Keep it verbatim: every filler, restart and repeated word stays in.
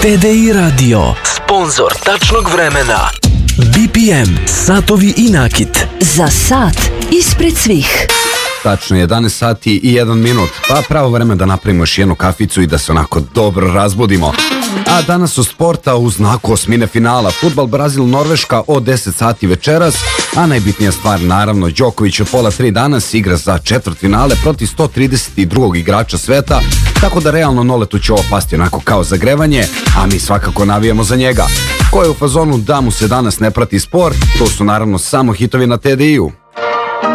T D I Radio, sponzor tačnog vremena. B P M, satovi i nakit. Za sat ispred svih. Tačno jedanaest sati i jedan minut, pa pravo vreme da napravimo još jednu kaficu i da se onako dobro razbudimo. A danas u sporta u znaku osmine finala, fudbal Brazil-Norveška od deset sati večeras, a najbitnija stvar naravno, Đoković od pola tri danas igra za četvrt finale protiv sto trideset drugog igrača sveta, tako da realno Noletu će ovo pasti onako kao zagrevanje, a mi svakako navijamo za njega. Ko je u fazonu da mu se danas ne prati sport, to su naravno samo hitovi na T D I-u.